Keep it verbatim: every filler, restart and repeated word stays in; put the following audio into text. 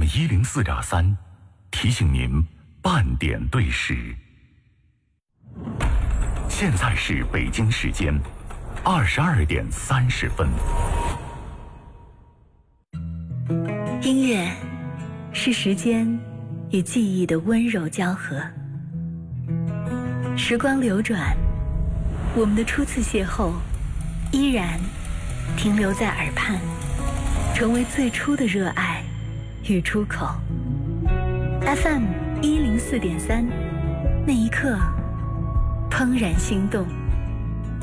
一零四点三，提醒您半点对时。现在是北京时间二十二点三十分。 音乐是时间与记忆的温柔交合。时光流转，我们的初次邂逅依然停留在耳畔，成为最初的热爱与出口。 F M 一零四点三，那一刻怦然心动。